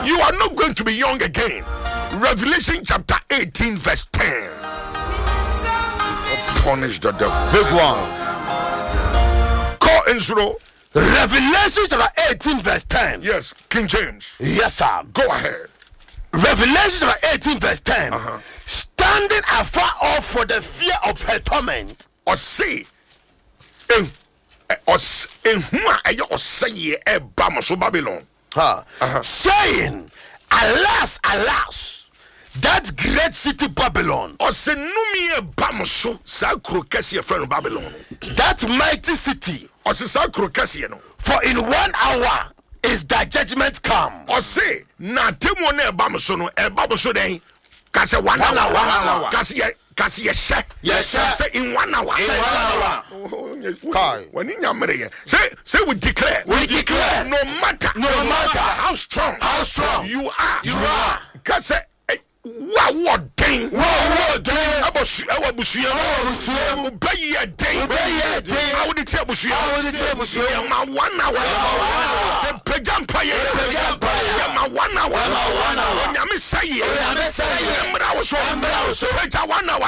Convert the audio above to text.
You are not going to be young again. Revelation chapter 18 verse 10. Punish the devil. Big one. Call Insuro. Revelation chapter 18 verse 10. Yes, King James. Yes, sir. Go ahead. Revelation chapter 18 verse 10. Standing afar off for the fear of her torment. Or say, Babylon. Saying, alas, alas, that great city Babylon. Or say, Numie Bamoso, Sakrokesi, friend of Babylon. That mighty city. Or say, Sakrokesi, for in 1 hour is thy judgment come. Or say, na Timone Bamoso, a Baboso day. Kasi 1 hour. Kasi yes, say in 1 hour. When in your say we declare, no matter how strong you are, Kasi what day? Abusia. Obey a day. How would it tell Busia? 1 hour. Say Pejampaya. 1 hour. Yamisay. Remember I was wrong. 1 hour.